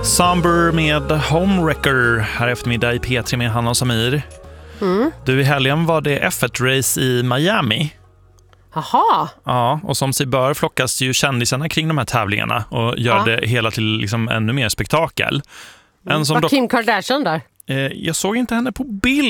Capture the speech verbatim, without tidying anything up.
Somber med Homewrecker här eftermiddag i P tre med Hanna och Samir. Mm. Du, i helgen var det F ett-race i Miami. Jaha. Ja, och som sig bör flockas ju kändisarna kring de här tävlingarna och gör ja. det hela till liksom ännu mer spektakel. Mm. En som var dock... Kim Kardashian där? Eh, jag såg inte henne på bild.